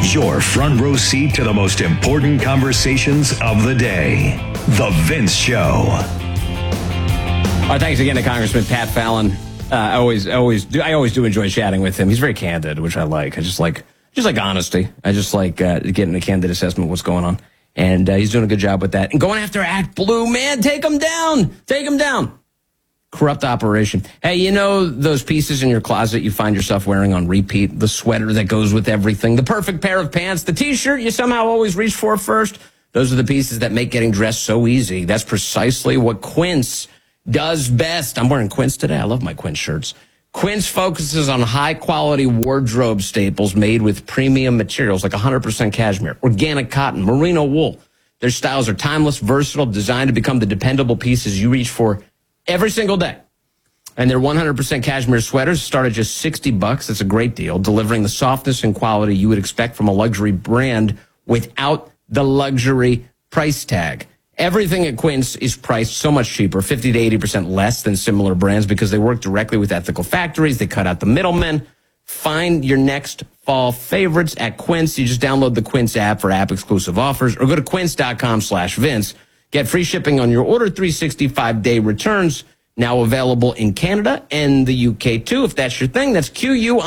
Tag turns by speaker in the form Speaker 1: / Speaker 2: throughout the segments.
Speaker 1: Your front row seat to the most important conversations of the day. The Vince Show.
Speaker 2: All right, thanks again to Congressman Pat Fallon. I always do enjoy chatting with him. He's very candid, which I like. I just like honesty. I just like getting a candid assessment of what's going on. And he's doing a good job with that. And going after Act Blue, man, take him down. Take him down. Corrupt operation. Hey, you know those pieces in your closet you find yourself wearing on repeat? The sweater that goes with everything, the perfect pair of pants, the T-shirt you somehow always reach for first. Those are the pieces that make getting dressed so easy. That's precisely what Quince does best. I'm wearing Quince today. I love my Quince shirts. Quince focuses on high-quality wardrobe staples made with premium materials like 100% cashmere, organic cotton, merino wool. Their styles are timeless, versatile, designed to become the dependable pieces you reach for every single day. And their 100% cashmere sweaters start at just $60. That's a great deal, delivering the softness and quality you would expect from a luxury brand without the luxury price tag. Everything at Quince is priced so much cheaper, 50 to 80% less than similar brands, because they work directly with ethical factories. They cut out the middlemen. Find your next fall favorites at Quince. You just download the Quince app for app-exclusive offers or go to quince.com/Vince. Get free shipping on your order, 365-day returns, now available in Canada and the UK too. If that's your thing, that's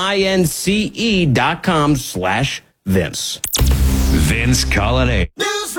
Speaker 2: QUINCE.com/Vince.
Speaker 1: Vince Colonnade.